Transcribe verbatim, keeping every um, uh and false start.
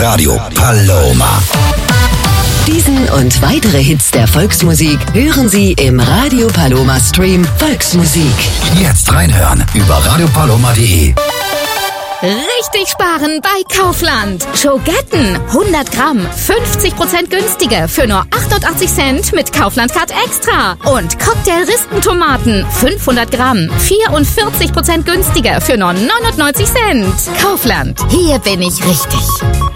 Radio Paloma. Diesen und weitere Hits der Volksmusik hören Sie im Radio Paloma Stream Volksmusik. Jetzt reinhören über radio paloma punkt de. Richtig sparen bei Kaufland. Schogetten, hundert Gramm, fünfzig Prozent günstiger für nur achtundachtzig Cent mit Kaufland Card Extra. Und Cocktail-Ristentomaten, fünfhundert Gramm, vierundvierzig Prozent günstiger für nur neunundneunzig Cent. Kaufland, hier bin ich richtig.